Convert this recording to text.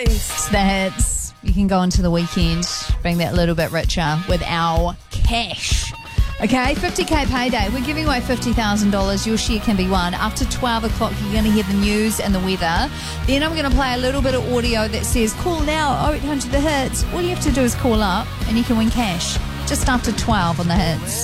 It's the hits. You can go into the weekend, being that little bit richer with our cash. Okay, 50k payday. We're giving away $50,000. Your share can be won. After 12 o'clock, you're going to hear the news and the weather. Then I'm going to play a little bit of audio that says, call now, 0800 The Hits. All you have to do is call up and you can win cash just after 12 on the hits.